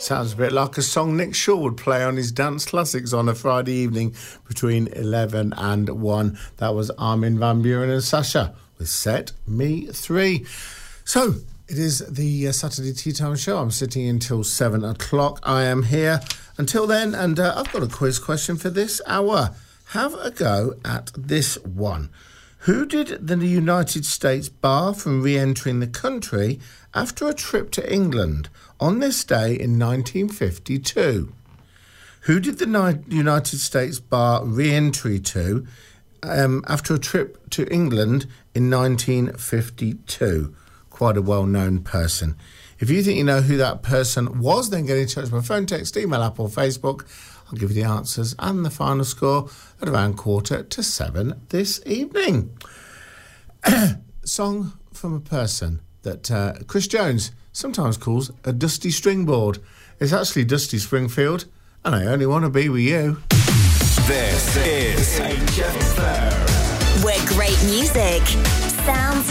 Sounds a bit like a song Nick Shaw would play on his dance classics on a Friday evening between 11 and 1. That was Armin van Buuren and Sasha with Set Me 3. So, it is the Saturday Tea Time Show. I'm sitting until 7 o'clock. I am here until then, and I've got a quiz question for this hour. Have a go at this one. Who did the United States bar from re-entering the country after a trip to England on this day in 1952? Who did the United States bar re-entry to after a trip to England in 1952? Quite a well-known person. If you think you know who that person was, then get in touch by phone, text, email, app or Facebook. I'll give you the answers and the final score at around 6:45 this evening. Song from a person that Chris Jones sometimes calls a dusty stringboard. It's actually Dusty Springfield, and I Only Want to Be With You. This is HFM, where great music sounds